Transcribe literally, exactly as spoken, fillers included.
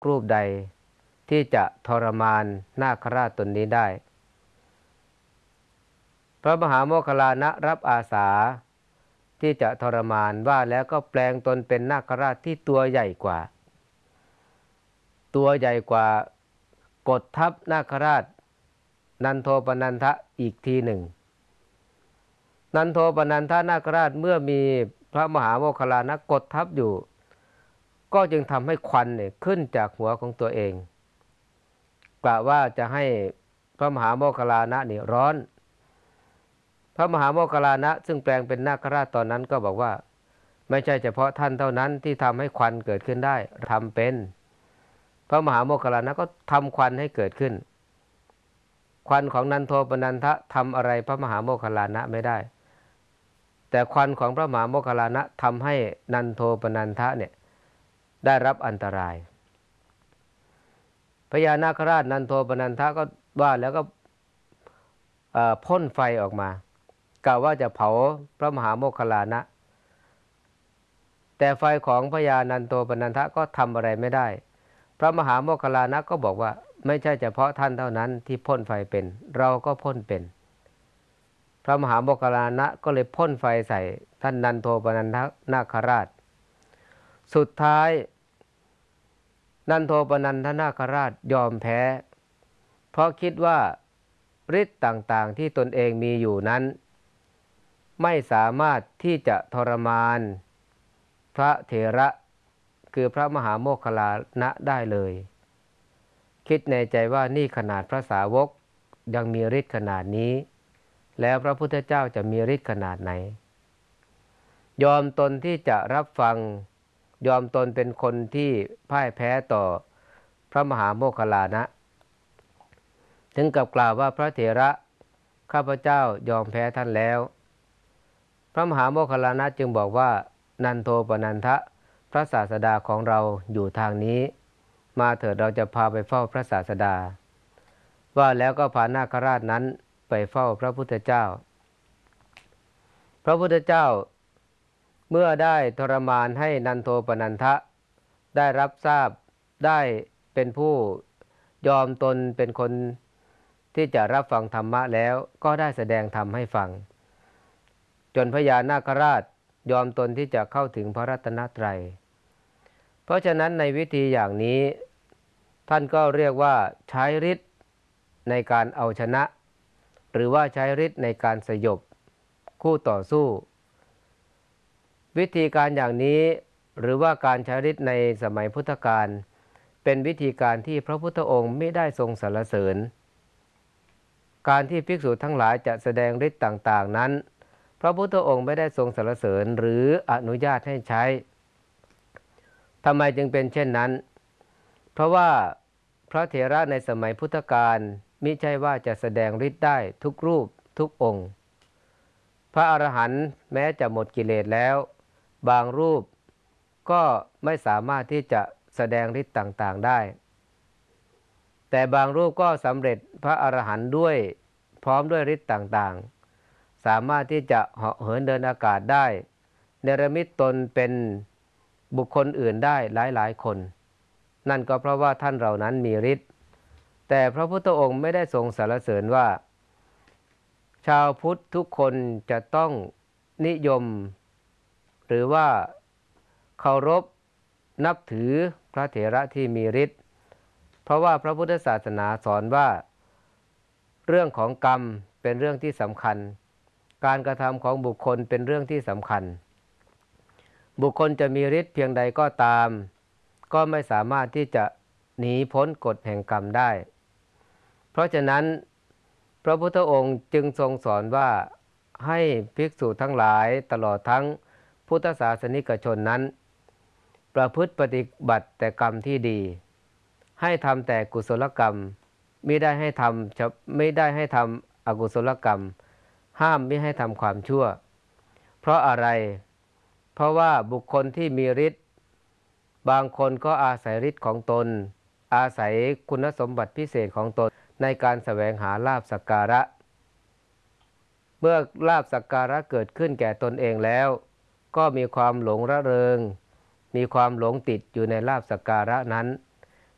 รูปใดที่จะทรมานนาคราชตนนี้ได้พระมหาโมคคัลลานะรับอาสาที่จะทรมานว่าแล้วก็แปลงตนเป็นนาคราชที่ตัวใหญ่กว่าตัวใหญ่กว่ากดทับนาคราชนันโทปนันทะอีกทีหนึ่งนันโทปนันทนาคราชเมื่อมีพระมหาโมคคัลลานะกดทับอยู่ก็จึงทำให้ควันเนี่ยขึ้นจากหัวของตัวเองกล่าวว่าจะให้พระมหาโมคคัลลานะนี่ร้อนพระมหาโมคคัลลานะซึ่งแปลงเป็นนาคราชตอนนั้นก็บอกว่าไม่ใช่เฉพาะท่านเท่านั้นที่ทำให้ควันเกิดขึ้นได้ทำเป็นพระมหาโมคคัลลานะก็ทำควันให้เกิดขึ้นควันของนันโทปนันทะทำอะไรพระมหาโมคคัลลานะไม่ได้แต่ควันของพระมหาโมคคัลลานะทำให้นันโทปนันทะเนี่ยได้รับอันตรายพญานาคราชนันโทปนันทะก็ว่าแล้วก็พ่นไฟออกมากล่าวว่าจะเผาพระมหาโมคคัลลานะแต่ไฟของพญานันโทปนันทะก็ทำอะไรไม่ได้พระมหาโมคคัลลานะก็บอกว่าไม่ใช่เฉพาะท่านเท่านั้นที่พ่นไฟเป็นเราก็พ่นเป็นพระมหาโมคคัลลานะก็เลยพ่นไฟใส่ท่านนันโทปนันทนาคราชสุดท้ายนันโทปนันทนาคราชยอมแพ้เพราะคิดว่าฤทธิ์ต่างๆที่ตนเองมีอยู่นั้นไม่สามารถที่จะทรมานพระเถระคือพระมหาโมคคัลลานะได้เลยคิดในใจว่านี่ขนาดพระสาวกยังมีฤทธิ์ขนาดนี้แล้วพระพุทธเจ้าจะมีฤทธิ์ขนาดไหนยอมตนที่จะรับฟังยอมตนเป็นคนที่พ่ายแพ้ต่อพระมหาโมคคัลลานะถึงกับกล่าวว่าพระเถระข้าพเจ้ายอมแพ้ท่านแล้วพระมหาโมคคัลลานะจึงบอกว่านันโทปนันทะพระศาสดาของเราอยู่ทางนี้มาเถิดเราจะพาไปเฝ้าพระศาสดาว่าแล้วก็พานาคราชนั้นไปเฝ้าพระพุทธเจ้าพระพุทธเจ้าเมื่อได้ทรมานให้นันโทปนันทะได้รับทราบได้เป็นผู้ยอมตนเป็นคนที่จะรับฟังธรรมะแล้วก็ได้แสดงธรรมให้ฟังจนพญานาคราชยอมตนที่จะเข้าถึงพระรัตนตรัยเพราะฉะนั้นในวิธีอย่างนี้ท่านก็เรียกว่าใช้ฤทธิ์ในการเอาชนะหรือว่าใช้ฤทธิ์ในการสยบคู่ต่อสู้วิธีการอย่างนี้หรือว่าการใช้ฤทธิ์ในสมัยพุทธกาลเป็นวิธีการที่พระพุทธองค์ไม่ได้ทรงสรรเสริญการที่ภิกษุทั้งหลายจะแสดงฤทธิ์ต่างๆนั้นพระพุทธองค์ไม่ได้ทรงสรรเสริญหรืออนุญาตให้ใช้ทำไมจึงเป็นเช่นนั้นเพราะว่าพระเถระในสมัยพุทธกาลมิใช่ว่าจะแสดงฤทธิ์ได้ทุกรูปทุกองค์พระอรหันต์แม้จะหมดกิเลสแล้วบางรูปก็ไม่สามารถที่จะแสดงฤทธิ์ต่างๆได้แต่บางรูปก็สำเร็จพระอรหันต์ด้วยพร้อมด้วยฤทธิ์ต่างๆสามารถที่จะเหาะเหินเดินอากาศได้เนรมิตตนเป็นบุคคลอื่นได้หลายๆคนนั่นก็เพราะว่าท่านเหล่านั้นมีฤทธิ์แต่พระพุทธองค์ไม่ได้ทรงสรรเสริญว่าชาวพุทธทุกคนจะต้องนิยมหรือว่าเคารพนับถือพระเถระที่มีฤทธิ์เพราะว่าพระพุทธศาสนาสอนว่าเรื่องของกรรมเป็นเรื่องที่สำคัญการกระทำของบุคคลเป็นเรื่องที่สำคัญบุคคลจะมีฤทธิ์เพียงใดก็ตามก็ไม่สามารถที่จะหนีพ้นกฎแห่งกรรมได้เพราะฉะนั้นพระพุทธองค์จึงทรงสอนว่าให้ภิกษุทั้งหลายตลอดทั้งพุทธศาสนิกชนนั้นประพฤติปฏิบัติแต่กรรมที่ดีให้ทำแต่กุศลกรรมไม่ได้ให้ทำไม่ได้ให้ทำอกุศลกรรมห้ามไม่ให้ทำความชั่วเพราะอะไรเพราะว่าบุคคลที่มีฤทธิ์บางคนก็อาศัยฤทธิ์ของตนอาศัยคุณสมบัติพิเศษของตนในการแสวงหาลาภสักการะเมื่อลาภสักการะเกิดขึ้นแก่ตนเองแล้วก็มีความหลงระเริงมีความหลงติดอยู่ในลาภสักการะนั้น